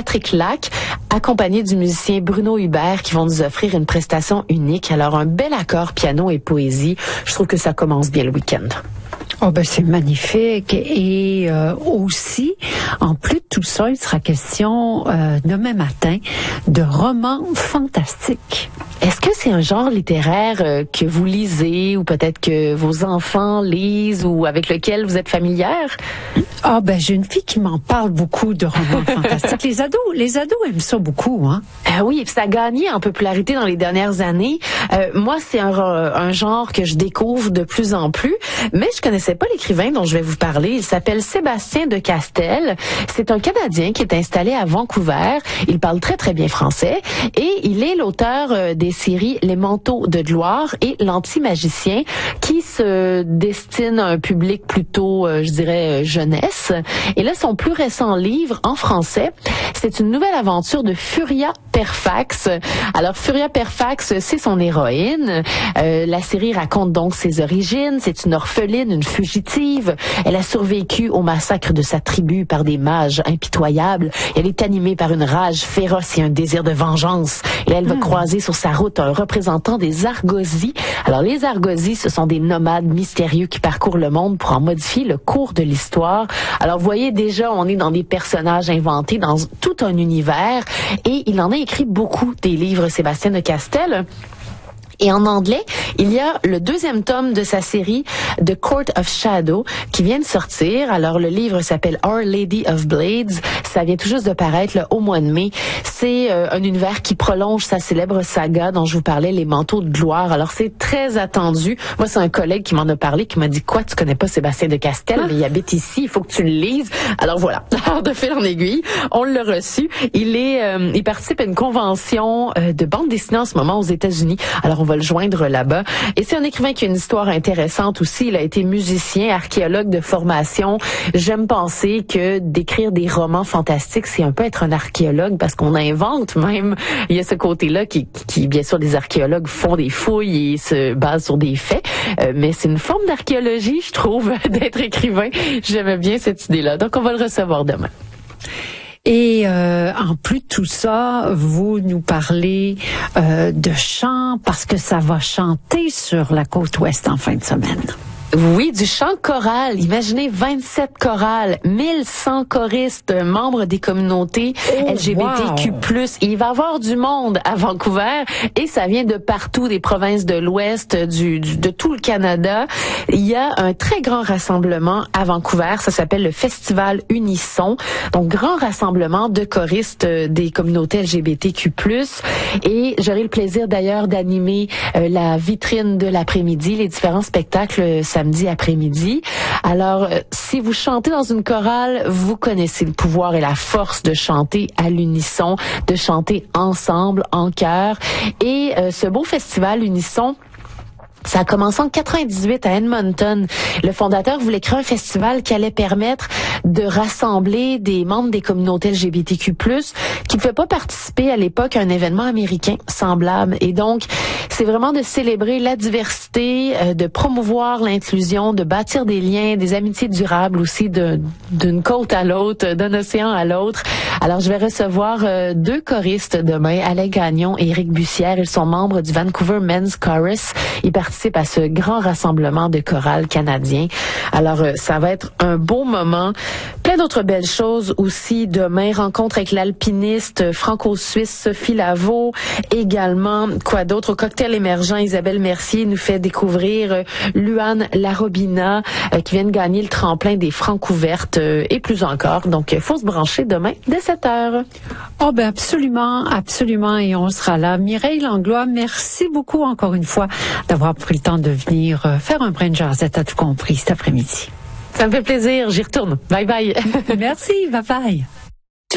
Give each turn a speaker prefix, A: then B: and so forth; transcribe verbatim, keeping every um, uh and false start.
A: Patrick Lac, accompagné du musicien Bruno Hubert, qui vont nous offrir une prestation unique. Alors, un bel accord piano et poésie. Je trouve que ça commence bien le week-end.
B: Oh ben c'est magnifique. Et euh, aussi, en plus de tout ça, il sera question euh, demain matin de romans fantastiques.
A: Est-ce que c'est un genre littéraire euh, que vous lisez ou peut-être que vos enfants lisent ou avec lequel vous êtes familière?
B: Ah ben j'ai une fille qui m'en parle beaucoup de romans fantastiques. Les ados, les ados aiment ça beaucoup, hein.
A: Euh, oui, et puis ça a gagné en popularité dans les dernières années. Euh, moi, c'est un, un genre que je découvre de plus en plus, mais je connaissais pas l'écrivain dont je vais vous parler. Il s'appelle Sébastien de Castel. C'est un Canadien qui est installé à Vancouver. Il parle très très bien français et il est l'auteur euh, des séries Les Manteaux de gloire et L'Anti-magicien, qui se destine à un public plutôt, euh, je dirais, euh, jeunesse. Et là, son plus récent livre en français, c'est une nouvelle aventure de Furia Perfax. Alors, Furia Perfax, c'est son héroïne. Euh, la série raconte donc ses origines. C'est une orpheline, une fugitive. Elle a survécu au massacre de sa tribu par des mages impitoyables. Elle est animée par une rage féroce et un désir de vengeance. Et elle va mmh. croiser sur sa route un représentant des Argosies. Alors, les Argosies, ce sont des nomades mystérieux qui parcourent le monde pour en modifier le cours de l'histoire. Alors, vous voyez, déjà, on est dans des personnages inventés dans tout un univers. Et il en a écrit beaucoup, des livres, Sébastien de Castel. Et en anglais, il y a le deuxième tome de sa série The Court of Shadow qui vient de sortir. Alors, le livre s'appelle Our Lady of Blades. Ça vient tout juste de paraître là, au mois de mai. C'est euh, un univers qui prolonge sa célèbre saga dont je vous parlais, Les Manteaux de gloire. Alors, c'est très attendu. Moi, c'est un collègue qui m'en a parlé, qui m'a dit, quoi, tu connais pas Sébastien de Castel, mais il habite ici, il faut que tu le lises. Alors, voilà. Alors, de fil en aiguille, on l'a reçu. Il est, euh, il participe à une convention euh, de bande dessinée en ce moment aux États-Unis. Alors, on va le joindre là-bas. Et c'est un écrivain qui a une histoire intéressante aussi. Il a été musicien, archéologue de formation. J'aime penser que d'écrire des romans fantastiques, c'est un peu être un archéologue parce qu'on invente même. Il y a ce côté-là qui, qui, bien sûr, des archéologues font des fouilles et se basent sur des faits. Euh, mais c'est une forme d'archéologie, je trouve, d'être écrivain. J'aime bien cette idée-là. Donc, on va le recevoir demain.
B: Et euh, en plus de tout ça, vous nous parlez euh, de chant parce que ça va chanter sur la côte ouest en fin de semaine.
A: Oui, du chant choral. Imaginez vingt-sept chorales, mille cent choristes, membres des communautés oh, L G B T Q plus. Wow. Il va y avoir du monde à Vancouver et ça vient de partout, des provinces de l'Ouest, du, du, de tout le Canada. Il y a un très grand rassemblement à Vancouver. Ça s'appelle le Festival Unisson. Donc, grand rassemblement de choristes des communautés L G B T Q plus. Et j'aurai le plaisir d'ailleurs d'animer euh, la vitrine de l'après-midi, les différents spectacles samedi après-midi. Alors, euh, si vous chantez dans une chorale, vous connaissez le pouvoir et la force de chanter à l'unisson, de chanter ensemble, en chœur. Et euh, ce beau festival Unisson, ça a commencé en quatre-vingt-dix-huit à Edmonton. Le fondateur voulait créer un festival qui allait permettre de rassembler des membres des communautés L G B T Q plus, qui ne pouvaient pas participer à l'époque à un événement américain semblable. Et donc, c'est vraiment de célébrer la diversité, euh, de promouvoir l'inclusion, de bâtir des liens, des amitiés durables aussi de, d'une côte à l'autre, d'un océan à l'autre. Alors, je vais recevoir euh, deux choristes demain, Alain Gagnon et Éric Bussière. Ils sont membres du Vancouver Men's Chorus. Ils participent à ce grand rassemblement de chorales canadiens. Alors, euh, ça va être un beau moment. Plein d'autres belles choses aussi demain. Rencontre avec l'alpiniste franco-suisse Sophie Lavaux. Également, quoi d'autre? Au cocktail émergent, Isabelle Mercier nous fait découvrir euh, Luan Larobina euh, qui vient de gagner le tremplin des Francs ouvertes euh, et plus encore. Donc, il faut se brancher demain dès sept heures.
B: Oh ben absolument, absolument. Et on sera là. Mireille Langlois, merci beaucoup encore une fois d'avoir pris le temps de venir euh, faire un brin de jasette à tout compris cet après-midi.
A: Ça me fait plaisir. J'y retourne. Bye bye.
B: Merci. Bye bye.